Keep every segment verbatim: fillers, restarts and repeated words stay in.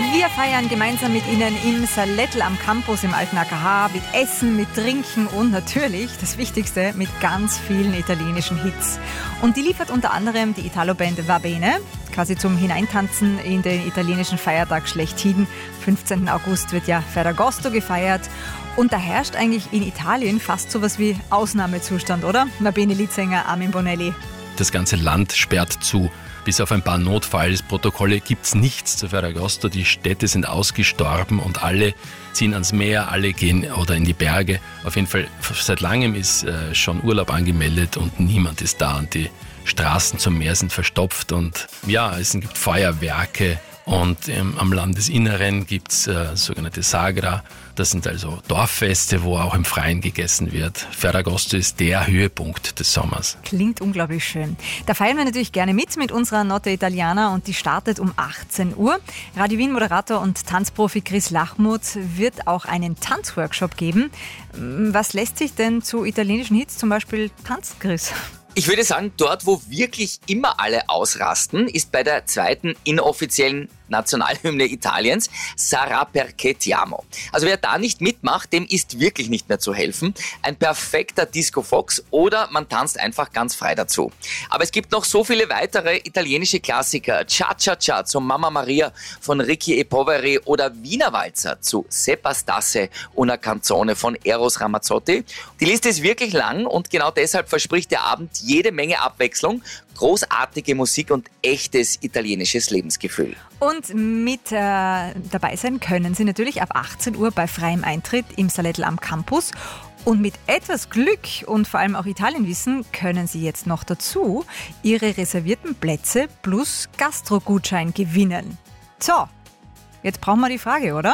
Wir feiern gemeinsam mit Ihnen im Salettl am Campus im alten A K H mit Essen, mit Trinken und natürlich, das Wichtigste, mit ganz vielen italienischen Hits. Und die liefert unter anderem die Italo-Band Va Bene, quasi zum Hineintanzen in den italienischen Feiertag schlechthin. fünfzehnten August wird ja Ferragosto gefeiert. Und da herrscht eigentlich in Italien fast sowas wie Ausnahmezustand, oder? Va Bene-Leadsänger Armin Bonelli. Das ganze Land sperrt zu. Bis auf ein paar Notfallsprotokolle gibt es nichts zu Ferragosto. Die Städte sind ausgestorben und alle ziehen ans Meer, alle gehen oder in die Berge. Auf jeden Fall, seit langem ist äh, schon Urlaub angemeldet und niemand ist da. Und die Straßen zum Meer sind verstopft und ja, es gibt Feuerwerke. Und ähm, am Landesinneren gibt es äh, sogenannte Sagra. Das sind also Dorffeste, wo auch im Freien gegessen wird. Ferragosto ist der Höhepunkt des Sommers. Klingt unglaublich schön. Da feiern wir natürlich gerne mit mit unserer Notte Italiana und die startet um achtzehn Uhr. Radio Wien-Moderator und Tanzprofi Chris Lachmuth wird auch einen Tanzworkshop geben. Was lässt sich denn zu italienischen Hits zum Beispiel tanzen, Chris? Ich würde sagen, dort, wo wirklich immer alle ausrasten, ist bei der zweiten inoffiziellen Nationalhymne Italiens, Sarà perché ti amo. Also wer da nicht mitmacht, dem ist wirklich nicht mehr zu helfen. Ein perfekter Disco-Fox oder man tanzt einfach ganz frei dazu. Aber es gibt noch so viele weitere italienische Klassiker. Cha-Cha-Cha zu Mamma Maria von Ricky e Poveri oder Wiener Walzer zu Se bastasse una canzone von Eros Ramazzotti. Die Liste ist wirklich lang und genau deshalb verspricht der Abend jede Menge Abwechslung, großartige Musik und echtes italienisches Lebensgefühl. Und mit äh, dabei sein können Sie natürlich ab achtzehn Uhr bei freiem Eintritt im Salettl am Campus. Und mit etwas Glück und vor allem auch Italienwissen können Sie jetzt noch dazu Ihre reservierten Plätze plus Gastrogutschein gewinnen. So, jetzt brauchen wir die Frage, oder?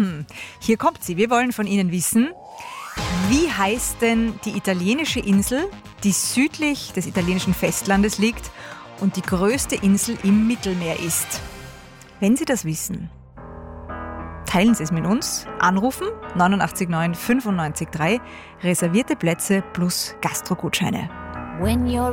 Hier kommt sie. Wir wollen von Ihnen wissen, wie heißt denn die italienische Insel, die südlich des italienischen Festlandes liegt und die größte Insel im Mittelmeer ist? Wenn Sie das wissen, teilen Sie es mit uns. Anrufen neunundachtzig neun fünfundneunzig drei, reservierte Plätze plus Gastrogutscheine.